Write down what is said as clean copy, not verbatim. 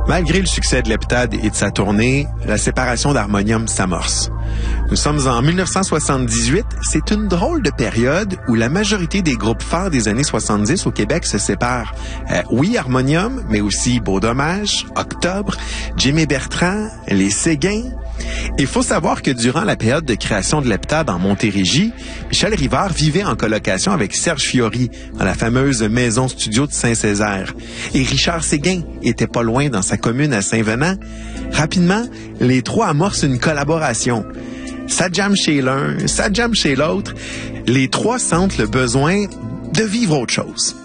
Malgré le succès de l'Heptade et de sa tournée, la séparation d'Harmonium s'amorce. Nous sommes en 1978. C'est une drôle de période où la majorité des groupes phares des années 70 au Québec se séparent. Oui, Harmonium, mais aussi Beau Dommage, Octobre, Jimmy Bertrand, Les Séguins. Il faut savoir que durant la période de création de l'Heptade en Montérégie, Michel Rivard vivait en colocation avec Serge Fiori dans la fameuse maison studio de Saint-Césaire. Et Richard Séguin était pas loin dans sa commune à Saint-Venant. Rapidement, les trois amorcent une collaboration. Ça jamme chez l'un, ça jamme chez l'autre. Les trois sentent le besoin de vivre autre chose.